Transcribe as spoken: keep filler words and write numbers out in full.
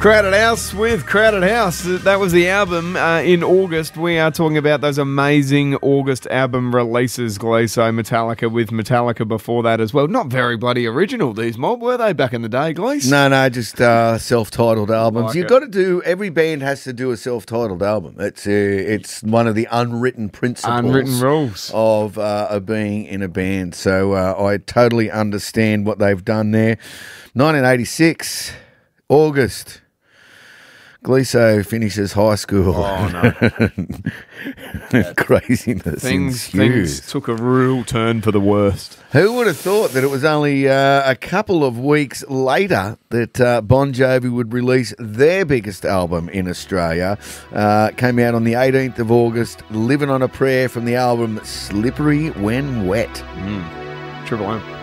Crowded House with Crowded House. That was the album uh, in August. We are talking about those amazing August album releases, Glee. So Metallica with Metallica before that as well. Not very bloody original, these mob, were they back in the day, Glee? No, no, just uh, self-titled albums. Like You've it. got to do, every band has to do a self-titled album. It's uh, it's one of the unwritten principles. Unwritten rules. Of, uh, of being in a band. So uh, I totally understand what they've done there. nineteen eighty-six, August. Gleeso finishes high school. Oh, no. Craziness Things, ensues. things took a real turn for the worst. Who would have thought that it was only uh, a couple of weeks later that uh, Bon Jovi would release their biggest album in Australia? Uh, it came out on the eighteenth of August, Living on a Prayer, from the album Slippery When Wet. Mm. Triple M.